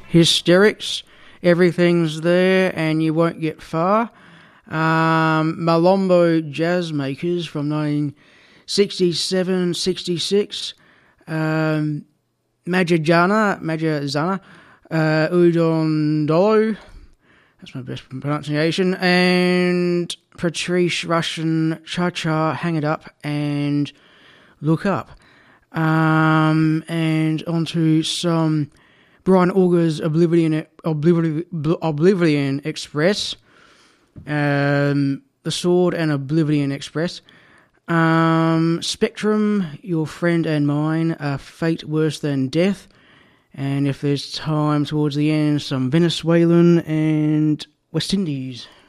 Hysterics, everything's there and you won't get far. Malombo Jazz Makers from 1967-66. Majazana, Udon Dolo, that's my best pronunciation, and Patrice Russian, Cha-Cha, Hang It Up, and Look Up. And onto some Brian Auger's Oblivion Express, The Sword and Oblivion Express. Spectrum, Your Friend and Mine, A Fate Worse Than Death, and if there's time towards the end, some Venezuelan and West Indies.